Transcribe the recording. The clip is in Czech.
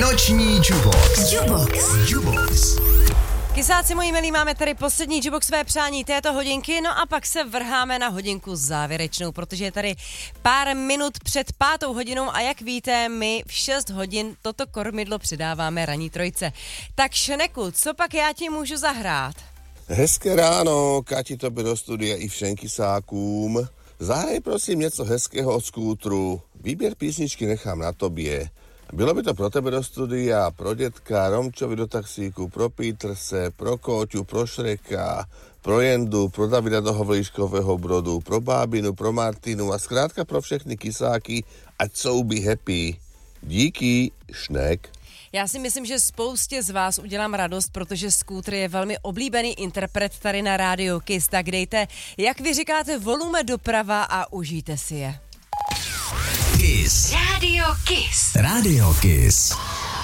Noční Jubox. Kysáci moji milí, máme tady poslední Juboxové přání této hodinky, no a pak se vrháme na hodinku závěrečnou, protože je tady pár minut před 5. hodinou a jak víte, my v 6 hodin toto kormidlo předáváme ranní trojce. Tak Šneku, co pak já ti můžu zahrát? Hezké ráno, Kati, tobě do studia i všem kysákům. Zahraj prosím něco hezkého od skútru. Výběr písničky nechám na tobě. Bylo by to pro tebe do studia, pro dětka, Romčovi do taxíku, pro Peterse, pro Kóťu, pro Šreka, pro Jendu, pro Davida do Havlíškového Brodu, pro Bábinu, pro Martinu a zkrátka pro všechny kysáky, ať jsou by happy. Díky, Šnek. Já si myslím, že spoustě z vás udělám radost, protože Skútr je velmi oblíbený interpret tady na Rádiu Kiss, tak dejte, jak vy říkáte, volume doprava a užijte si je. Kiss. Radio Kiss. Radio Kiss.